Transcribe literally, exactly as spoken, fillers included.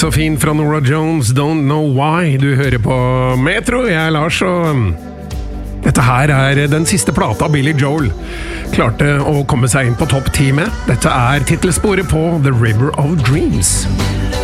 og fin fra Norah Jones, Don't Know Why. Du hører på Metro, jeg er Lars, og dette her er den siste plata Billy Joel klarte å komme seg inn på topp ti med. Dette er titelsporet på The River of Dreams.